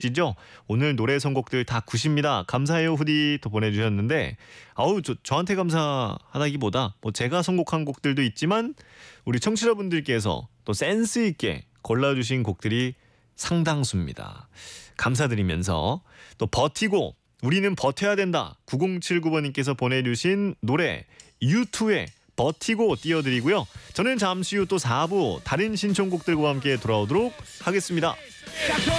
시죠? 오늘 노래 선곡들 다 굿입니다. 감사해요 후디 또 보내주셨는데 저한테 감사하다기보다 뭐 제가 선곡한 곡들도 있지만 우리 청취자분들께서 또 센스 있게 골라주신 곡들이 상당수입니다. 감사드리면서 또 버티고 우리는 버텨야 된다 9079번님께서 보내주신 노래 U2의 버티고 띄워드리고요. 저는 잠시 후 또 4부 다른 신청곡들과 함께 돌아오도록 하겠습니다.